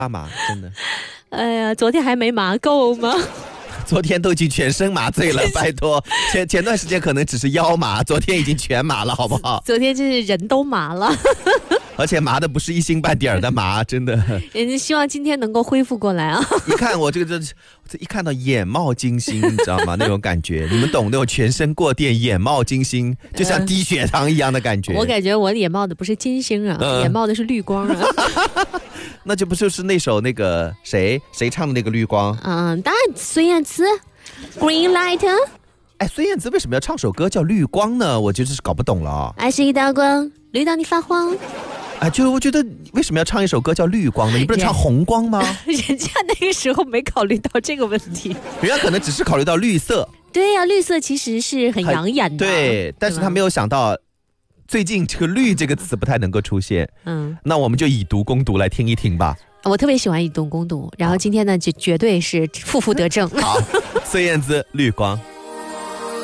麻，真的。 哎呀，昨天还没麻够吗？ 昨天都已经全身麻醉了，拜托。前段时间可能只是腰麻，昨天已经全麻了，好不好？ 昨天就是人都麻了， 而且麻的不是一星半点的麻，真的。 希望今天能够恢复过来啊！ 一看我这一看到眼冒金星，你知道吗？那种感觉，你们懂那种全身过电、眼冒金星，就像低血糖一样的感觉。 我感觉我眼冒的不是金星啊，眼冒的是绿光啊。 那就不就是那首那个谁唱的那个绿光？ 当然孙燕姿 Green Light。 哎，孙燕姿为什么要唱首歌叫绿光呢？我就是搞不懂了。 爱是一道光，绿到你发慌。 哎，就我觉得为什么要唱一首歌叫绿光呢？你不是唱红光吗？ 人家那个时候没考虑到这个问题， 人家可能只是考虑到绿色。 对呀，绿色其实是很养眼的。 对，但是他没有想到最近这个绿这个词不太能够出现。那我们就以毒攻毒来听一听吧。 我特别喜欢以毒攻毒，然后今天呢就绝对是负负得正。 好，孙燕姿绿光。